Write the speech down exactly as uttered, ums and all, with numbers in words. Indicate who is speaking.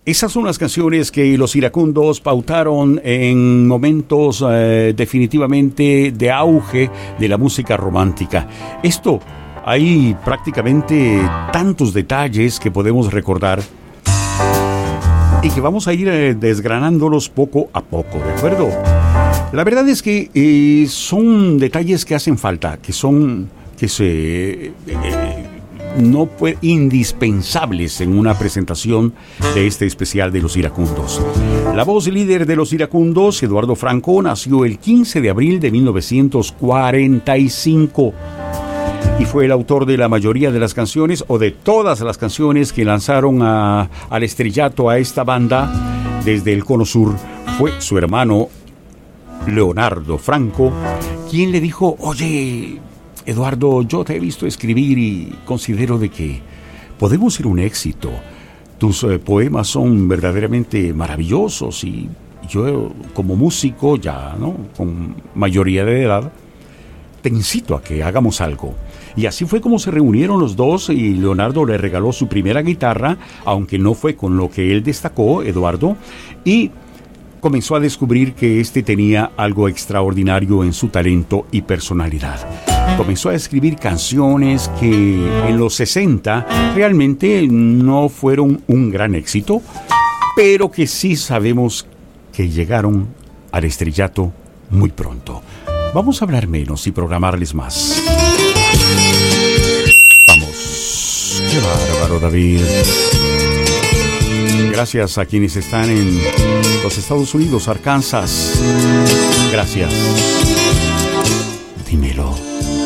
Speaker 1: Esas son las canciones que los iracundos pautaron en momentos eh, definitivamente de auge de la música romántica. Esto, hay prácticamente tantos detalles que podemos recordar y que vamos a ir eh, desgranándolos poco a poco, ¿de acuerdo? La verdad es que eh, son detalles que hacen falta, que son, que se... Eh, no puede, indispensables en una presentación de este especial de los iracundos. La voz líder de los iracundos, Eduardo Franco, nació el quince de abril de mil novecientos cuarenta y cinco y fue el autor de la mayoría de las canciones, o de todas las canciones que lanzaron a, al estrellato a esta banda desde el Cono Sur. Fue su hermano Leonardo Franco quien le dijo: oye, Eduardo, yo te he visto escribir y considero de que podemos ser un éxito. Tus eh, poemas son verdaderamente maravillosos y yo, como músico ya, ¿no?, con mayoría de edad, te incito a que hagamos algo. Y así fue como se reunieron los dos y Leonardo le regaló su primera guitarra, aunque no fue con lo que él destacó, Eduardo, y comenzó a descubrir que este tenía algo extraordinario en su talento y personalidad. Comenzó a escribir canciones que en los sesenta realmente no fueron un gran éxito, pero que sí sabemos que llegaron al estrellato muy pronto. Vamos a hablar menos y programarles más. Vamos. Qué bárbaro, David. Gracias a quienes están en los Estados Unidos, Arkansas. Gracias. Dímelo.